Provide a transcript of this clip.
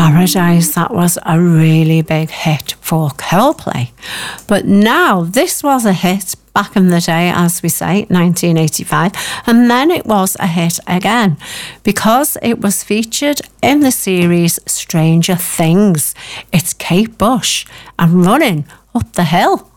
Paradise, that was a really big hit for Coldplay. But now, this was a hit back in the day, as we say, 1985, and then it was a hit again because it was featured in the series Stranger Things. It's Kate Bush and Running Up the Hill.